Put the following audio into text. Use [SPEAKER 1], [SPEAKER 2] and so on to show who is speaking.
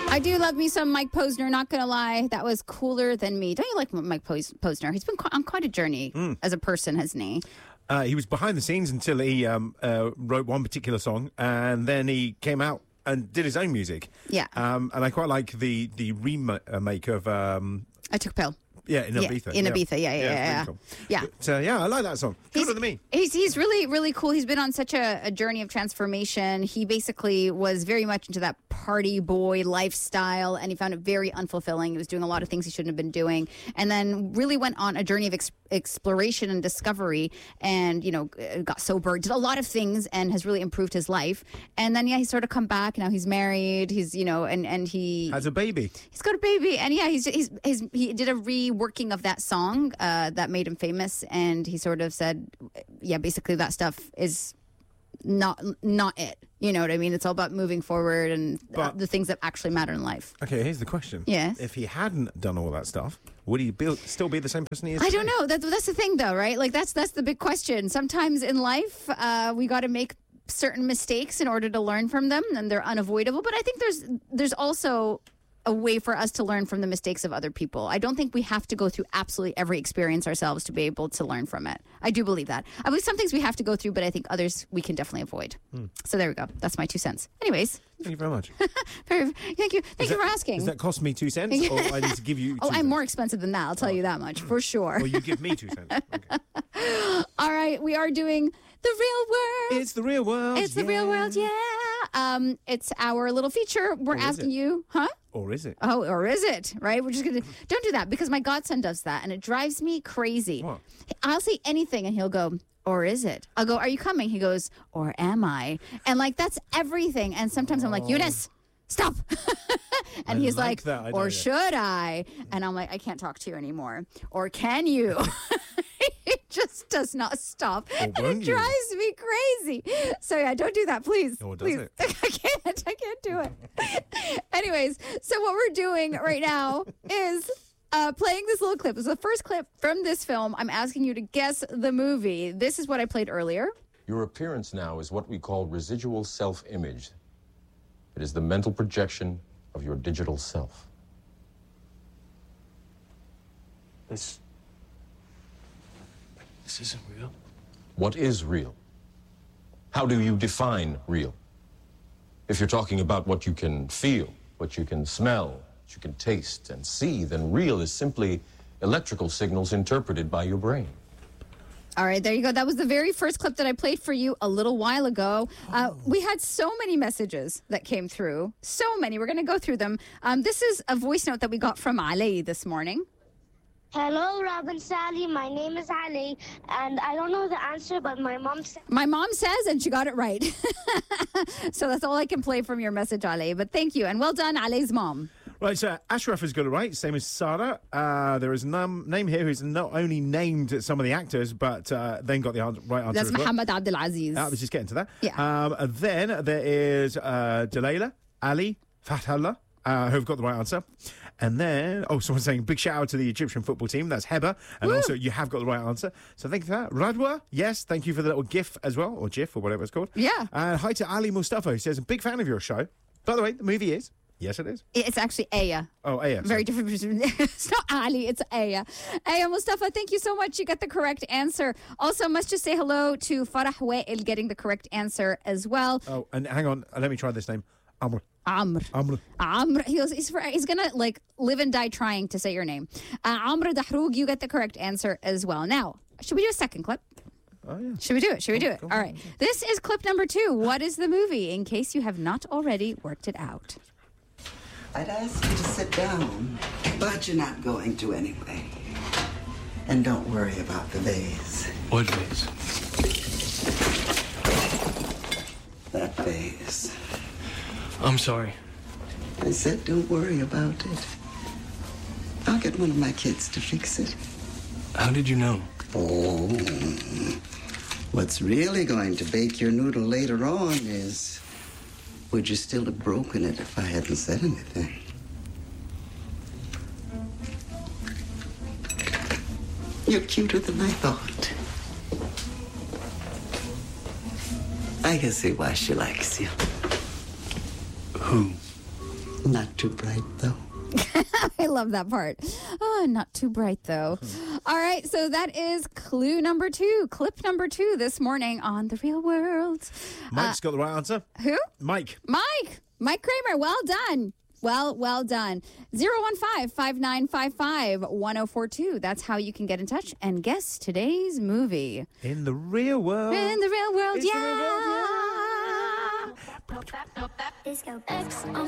[SPEAKER 1] I do love me some Mike Posner, not going to lie. That was cooler than me. Don't you like Mike Posner? He's been on quite a journey as a person, hasn't he?
[SPEAKER 2] He was behind the scenes until he wrote one particular song, and then he came out and did his own music.
[SPEAKER 1] Yeah.
[SPEAKER 2] And I quite like the remake of...
[SPEAKER 1] I Took a Pill.
[SPEAKER 2] Yeah, in Ibiza.
[SPEAKER 1] In Ibiza, yeah.
[SPEAKER 2] Cool.
[SPEAKER 1] Yeah.
[SPEAKER 2] But, I like that song. Cooler than me.
[SPEAKER 1] He's really, really cool. He's been on such a journey of transformation. He basically was very much into that party boy lifestyle, and he found it very unfulfilling. He was doing a lot of things he shouldn't have been doing, and then really went on a journey of exploration and discovery, and, got sober, did a lot of things, and has really improved his life. And then, he's sort of come back. Now he's married. He's, and he...
[SPEAKER 2] has a baby.
[SPEAKER 1] He's got a baby. And, he did a reworking of that song that made him famous, and he sort of said, basically that stuff is not it. You know what I mean? It's all about moving forward and the things that actually matter in life.
[SPEAKER 2] Okay, here's the question.
[SPEAKER 1] Yes.
[SPEAKER 2] If he hadn't done all that stuff, would he still be the same person he is
[SPEAKER 1] I
[SPEAKER 2] today?
[SPEAKER 1] don't know. That's the thing, though, right? Like, that's the big question. Sometimes in life, we got to make certain mistakes in order to learn from them, and they're unavoidable. But I think there's also a way for us to learn from the mistakes of other people. I don't think we have to go through absolutely every experience ourselves to be able to learn from it. I do believe that. I believe some things we have to go through, but I think others we can definitely avoid. So there we go. That's my 2 cents. Anyways.
[SPEAKER 2] Thank you very much.
[SPEAKER 1] Thank you. Thank you for asking.
[SPEAKER 2] Does that cost me 2 cents, or I need to give you 2
[SPEAKER 1] I'm
[SPEAKER 2] cents?
[SPEAKER 1] more expensive than that. I'll tell you that much, for sure.
[SPEAKER 2] Well, you give me 2 cents. Okay.
[SPEAKER 1] All right. We are doing The Real World.
[SPEAKER 2] It's the real world.
[SPEAKER 1] It's the real world, yeah. It's our little feature. We're asking you, huh?
[SPEAKER 2] Or is it?
[SPEAKER 1] Oh, or is it? Right? We're just going to... Don't do that, because my godson does that, and it drives me crazy.
[SPEAKER 2] What?
[SPEAKER 1] I'll say anything, and he'll go, or is it? I'll go, are you coming? He goes, or am I? And, that's everything. And sometimes I'm like, Eunice, stop. And he's like, or should I? And I'm like, I can't talk to you anymore. Or can you? It just does not stop. And it drives me crazy. So, don't do that, please.
[SPEAKER 2] Or does
[SPEAKER 1] please.
[SPEAKER 2] it?
[SPEAKER 1] I can't do it. Anyways, so what we're doing right now is playing this little clip. This is the first clip from this film. I'm asking you to guess the movie. This is what I played earlier.
[SPEAKER 3] Your appearance now is what we call residual self-image. It is the mental projection of your digital self.
[SPEAKER 4] This isn't real.
[SPEAKER 3] What is real? How do you define real? If you're talking about what you can feel, what you can smell, what you can taste and see, then real is simply electrical signals interpreted by your brain.
[SPEAKER 1] All right, there you go. That was the very first clip that I played for you a little while ago. We had so many messages that came through. So many. We're going to go through them. This is a voice note that we got from Ali this morning.
[SPEAKER 5] Hello, Rob and Sally. My name is Ali, and I don't know the answer, but my mom said...
[SPEAKER 1] My mom says, and she got it right. So that's all I can play from your message, Ali. But thank you, and well done, Ali's mom.
[SPEAKER 2] Right, so Ashraf has got it right, same as Sarah. There is a name here who's not only named some of the actors, but then got the right answer
[SPEAKER 1] That's
[SPEAKER 2] as well.
[SPEAKER 1] Muhammad Abdulaziz.
[SPEAKER 2] I was just getting to that.
[SPEAKER 1] Yeah.
[SPEAKER 2] Then there is Delilah, Ali, Fathallah, who've got the right answer. And then, someone's saying big shout out to the Egyptian football team. That's Heba. And also, you have got the right answer. So thank you for that. Radwa, yes, thank you for the little GIF as well, or GIF, or whatever it's called.
[SPEAKER 1] Yeah.
[SPEAKER 2] And hi to Ali Mustafa, who says, a big fan of your show. By the way, the movie is... Yes, it is.
[SPEAKER 1] It's actually Aya.
[SPEAKER 2] Oh, Aya.
[SPEAKER 1] Very different. It's not Ali, it's Aya. Aya Mustafa, thank you so much. You got the correct answer. Also, must just say hello to Farah Wa'il getting the correct answer as well.
[SPEAKER 2] Oh, and hang on. Let me try this name. Amr.
[SPEAKER 1] He's gonna live and die trying to say your name. Amr Dahroug, you get the correct answer as well. Now, should we do a second clip?
[SPEAKER 2] Oh, yeah.
[SPEAKER 1] Should we do it? All right. This is clip number 2. What is the movie, in case you have not already worked it out?
[SPEAKER 6] I'd ask you to sit down, but you're not going to anyway. And don't worry about the vase.
[SPEAKER 4] What vase?
[SPEAKER 6] That vase.
[SPEAKER 4] I'm sorry.
[SPEAKER 6] I said don't worry about it. I'll get one of my kids to fix it.
[SPEAKER 4] How did you know?
[SPEAKER 6] Oh, what's really going to bake your noodle later on is... Would you still have broken it if I hadn't said anything? You're cuter than I thought. I can see why she likes you.
[SPEAKER 4] Who?
[SPEAKER 6] Not too bright, though.
[SPEAKER 1] I love that part. Oh, not too bright, though. All right, so that is clue number 2, clip number 2 this morning on The Real World.
[SPEAKER 2] Mike's got the right answer.
[SPEAKER 1] Who?
[SPEAKER 2] Mike.
[SPEAKER 1] Mike Kramer, well done. Well done. 015-5955-1042. That's how you can get in touch and guess today's movie.
[SPEAKER 2] In the real world.
[SPEAKER 1] In the real world,
[SPEAKER 2] It's the
[SPEAKER 1] yeah.
[SPEAKER 2] real world,
[SPEAKER 7] Disco X on